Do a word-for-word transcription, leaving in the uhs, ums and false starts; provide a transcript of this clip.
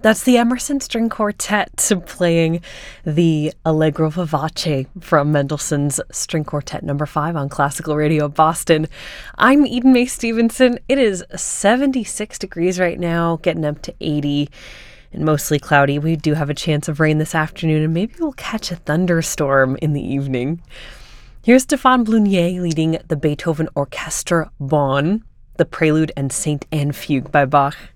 That's the Emerson String Quartet playing the Allegro Vivace from Mendelssohn's String Quartet number five on Classical Radio Boston. I'm Eden Mae Stevenson. It is seventy-six degrees right now, getting up to eighty and mostly cloudy. We do have a chance of rain this afternoon, and maybe we'll catch a thunderstorm in the evening. Here's Stéphane Blunier leading the Beethoven Orchestra Bonn, the Prelude and Saint Anne Fugue by Bach.